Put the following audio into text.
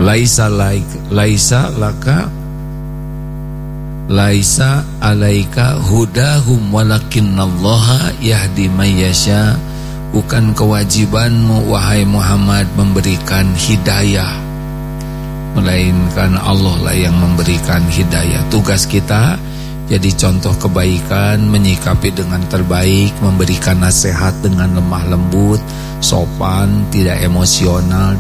Laisa alaika hudahum walakinnallaha yahdi may yasha. Bukan kewajibanmu wahai Muhammad memberikan hidayah, melainkan Allah lah yang memberikan hidayah. Tugas kita jadi contoh kebaikan, menyikapi dengan terbaik, memberikan nasihat dengan lemah lembut, sopan, tidak emosional,